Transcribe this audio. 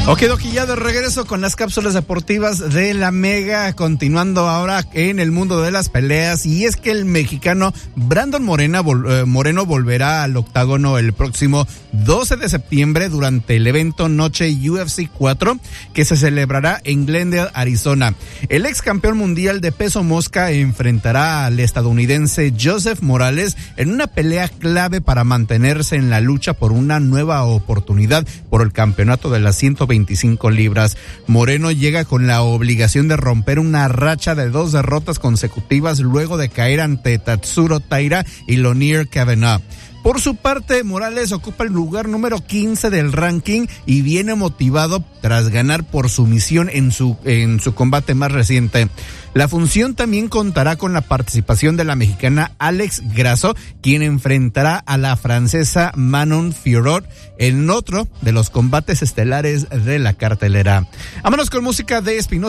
Okidoki, ya de regreso con las cápsulas deportivas de la Mega, continuando ahora en el mundo de las peleas, y es que el mexicano Brandon Moreno volverá al octágono el próximo 12 de septiembre durante el evento Noche UFC 4 que se celebrará en Glendale, Arizona. El ex campeón mundial de peso mosca enfrentará al estadounidense Joseph Morales en una pelea clave para mantenerse en la lucha por una nueva oportunidad por el campeonato de las 125 libras. Moreno llega con la obligación de romper una racha de 2 derrotas consecutivas luego de caer ante Tatsuro Taira y Lonier Kavanagh. Por su parte, Morales ocupa el lugar número 15 del ranking y viene motivado tras ganar por sumisión en su combate más reciente. La función también contará con la participación de la mexicana Alex Grasso, quien enfrentará a la francesa Manon Fiorot en otro de los combates estelares de la cartelera. Vámonos con música de Espinosa